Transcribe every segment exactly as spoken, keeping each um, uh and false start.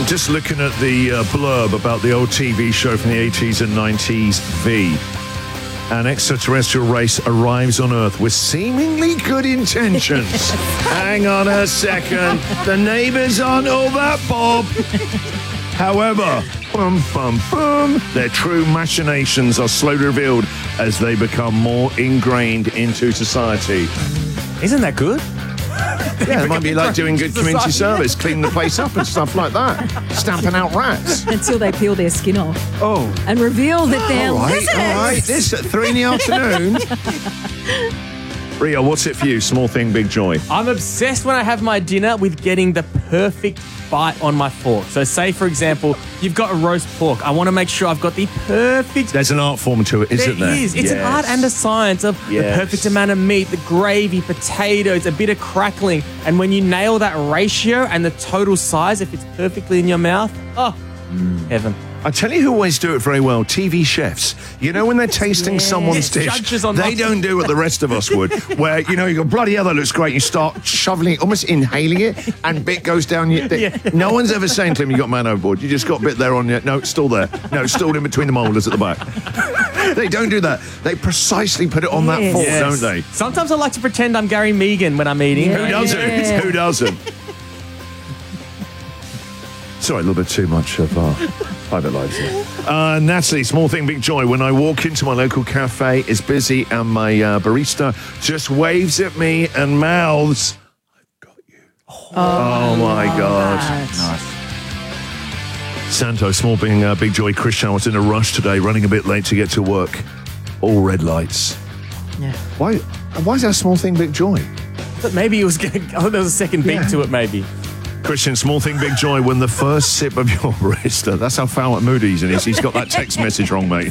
just looking at the uh, blurb about the old T V show from the eighties and nineties, V. An extraterrestrial race arrives on Earth with seemingly good intentions. Hang on a second. The neighbors aren't all that, Bob. However, bum, bum, bum, their true machinations are slowly revealed as they become more ingrained into society. Isn't that good? Yeah, it might be like doing good community service, cleaning the place up and stuff like that. Stamping out rats. Until they peel their skin off. Oh. And reveal that they're all right, lizards. all right. This at three in the afternoon. Rio, what's it for you? Small thing, big joy. I'm obsessed when I have my dinner with getting the perfect bite on my fork. So say, for example, you've got a roast pork. I want to make sure I've got the perfect... There's an art form to it, isn't there? There is. It's yes. an art and a science of yes. the perfect amount of meat, the gravy, potatoes, a bit of crackling. And when you nail that ratio and the total size, if it's perfectly in your mouth, oh, mm. heaven. I tell you who always do it very well, T V chefs. You know when they're tasting yes. someone's yes, dish, on they my- don't do what the rest of us would, where, you know, you go, bloody hell, that looks great. You start shoveling it, almost inhaling it, and bit goes down your... Yeah. No one's ever saying to him, you got man overboard. You just got a bit there on your... No, it's still there. No, it's still in between the molars at the back. They don't do that. They precisely put it on that Yes. fork, Yes. don't they? Sometimes I like to pretend I'm Gary Megan when I'm eating. Yeah. Who doesn't? Yeah. Who doesn't? Sorry, a little bit too much of our private lives here. Uh, Natalie, small thing, big joy. When I walk into my local cafe, it's busy and my uh, barista just waves at me and mouths, I've got you. Oh, oh my God. Nice. Santo, small thing, uh, big joy. Christian, I was in a rush today, running a bit late to get to work. All red lights. Yeah. Why, why is that a small thing, big joy? But maybe it was going to... Oh, there was a second beat Yeah. to it, maybe. Christian, small thing, big joy. When the first sip of your barista, that's how foul at mood he's in. He's got that text message wrong, mate.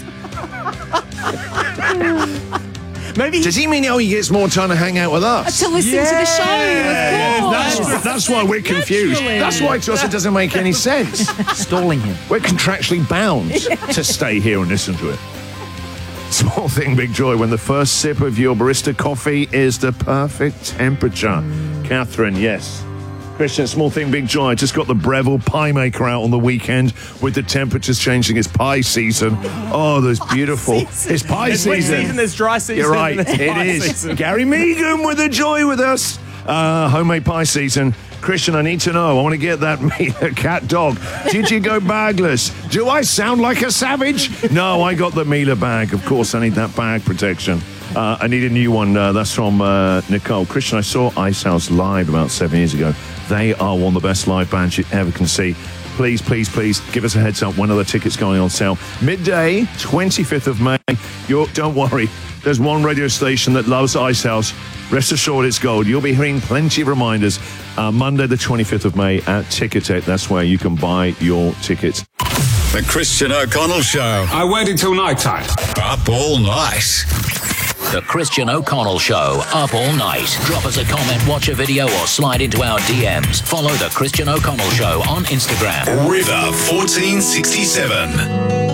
Maybe... Does he mean, oh, he gets more time to hang out with us? To listen Yeah. to the show, Yeah, of course. that's, that's why we're confused. Naturally. That's why to us it doesn't make any sense. Stalling him. We're contractually bound to stay here and listen to it. Small thing, big joy. When the first sip of your barista coffee is the perfect temperature. Mm. Catherine, yes. Christian, small thing, big joy. I just got the Breville pie maker out on the weekend with the temperatures changing. It's pie season. Oh, that's beautiful. It's pie There's wet season. season, there's dry season. You're right. and there's It pie is. season. Gary Megan with the joy with us. Uh, homemade pie season. Christian, I need to know. I want to get that meat, a cat dog. Did you go bagless? Do I sound like a savage? No, I got the Miele bag. Of course, I need that bag protection. Uh, I need a new one. Uh, that's from uh, Nicole. Christian, I saw Ice House live about seven years ago. They are one of the best live bands you ever can see. Please, please, please give us a heads up when are the tickets going on sale. Midday, twenty-fifth of May. You're, don't worry. There's one radio station that loves Ice House. Rest assured it's gold. You'll be hearing plenty of reminders. Uh, Monday, the twenty-fifth of May at Ticketek. That's where you can buy your tickets. The Christian O'Connell Show. I waited till night time. Up all night. The Christian O'Connell Show, up all night. Drop us a comment, watch a video, or slide into our D Ms. Follow The Christian O'Connell Show on Instagram. River fourteen sixty-seven.